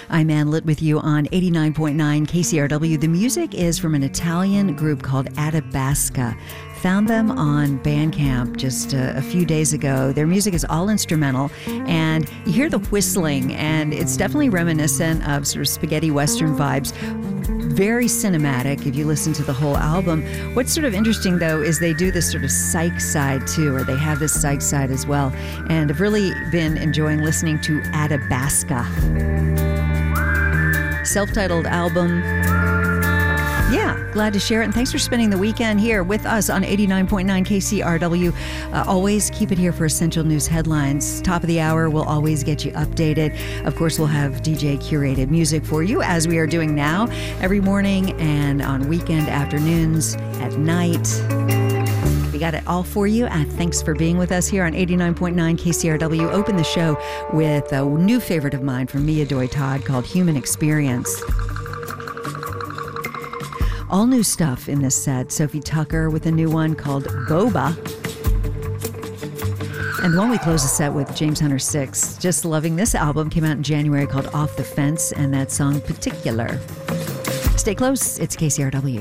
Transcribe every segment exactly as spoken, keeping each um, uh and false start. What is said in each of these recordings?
I'm Ann Litt with you on eighty-nine point nine K C R W. The music is from an Italian group called Athabasca. Found them on Bandcamp just a, a few days ago. Their music is all instrumental, and you hear the whistling, and it's definitely reminiscent of sort of spaghetti western vibes. Very cinematic if you listen to the whole album. What's sort of interesting, though, is they do this sort of psych side, too, or they have this psych side as well. And I've really been enjoying listening to Athabasca. Self-titled album. Yeah, glad to share it. And thanks for spending the weekend here with us on eighty-nine point nine K C R W. Uh, always keep it here for essential news headlines. Top of the hour, we'll always get you updated. Of course, we'll have D J curated music for you, as we are doing now, every morning and on weekend afternoons, at night. We got it all for you. Uh, thanks for being with us here on eighty-nine point nine K C R W. Open the show with a new favorite of mine from Mia Doi Todd called Human Experience. All new stuff in this set. Sophie Tucker with a new one called Boba. And the one we close the set with, James Hunter six. Just loving this album. Came out in January called Off the Fence, and that song Particular. Stay close. It's K C R W.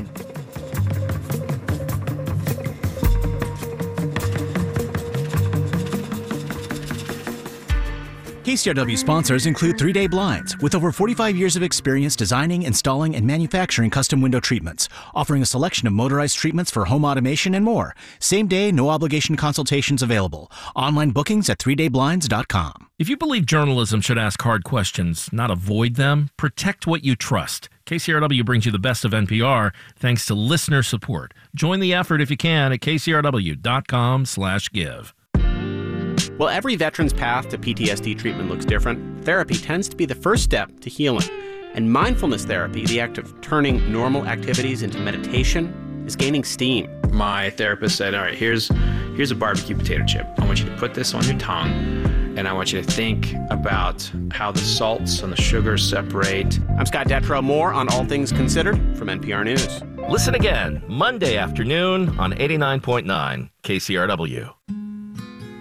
K C R W sponsors include three day Blinds, with over forty-five years of experience designing, installing, and manufacturing custom window treatments, offering a selection of motorized treatments for home automation and more. Same day, no obligation consultations available. Online bookings at three day blinds dot com. If you believe journalism should ask hard questions, not avoid them, protect what you trust. K C R W brings you the best of N P R thanks to listener support. Join the effort if you can at k c r w dot com slash give. While every veteran's path to P T S D treatment looks different, therapy tends to be the first step to healing. And mindfulness therapy, the act of turning normal activities into meditation, is gaining steam. My therapist said, all right, here's, here's a barbecue potato chip. I want you to put this on your tongue, and I want you to think about how the salts and the sugars separate. I'm Scott Detrow. More on All Things Considered from N P R News. Listen again Monday afternoon on eighty-nine point nine K C R W.